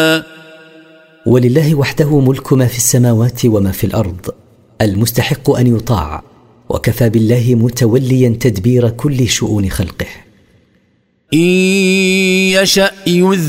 ولله وحده ملك ما في السماوات وما في الأرض، المستحق أن يطاع، وكفى بالله متوليا تدبير كل شؤون خلقه. إن يشأ